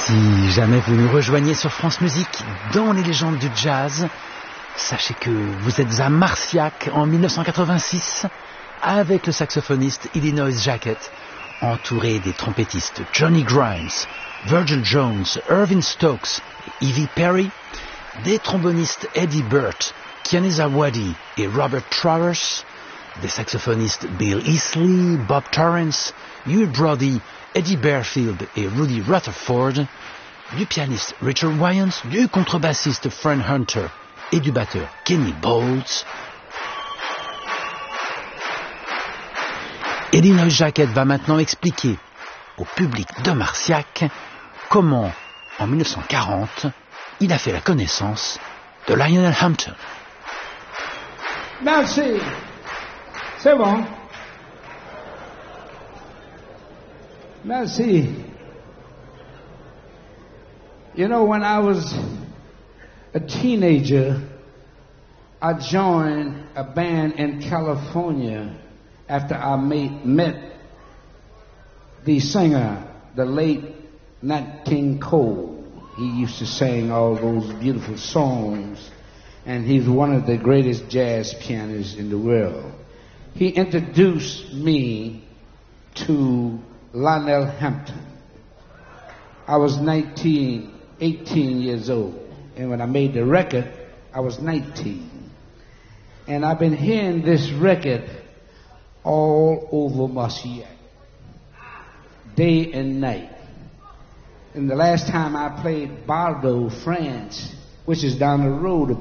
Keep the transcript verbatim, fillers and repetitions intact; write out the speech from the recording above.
Si jamais vous nous rejoignez sur France Musique dans les légendes du jazz, sachez que vous êtes à Marciac en mille neuf cent quatre-vingt-six avec le saxophoniste Illinois Jacquet, entouré des trompettistes Johnny Grimes, Virgil Jones, Irving Stokes et Evie Perry, des trombonistes Eddie Burt, Kianisa Waddy et Robert Travers, des saxophonistes Bill Easley, Bob Torrance, Hugh Brody, Eddie Bearfield et Rudy Rutherford, du pianiste Richard Wyans, du contrebassiste Fran Hunter et du batteur Kenny Bolts. Illinois Jacquet va maintenant expliquer au public de Marciac comment, en mille neuf cent quarante, il a fait la connaissance de Lionel Hampton. Merci. C'est bon. Merci. You know, when I was a teenager, I joined a band in California after I made, met the singer, the late Nat King Cole. He used to sing all those beautiful songs, and he's one of the greatest jazz pianists in the world. He introduced me to Lionel Hampton. I was nineteen, eighteen years old, and when I made the record, I was nineteen. And I've been hearing this record all over Marciac, day and night. And the last time I played Bordeaux, France, which is down the road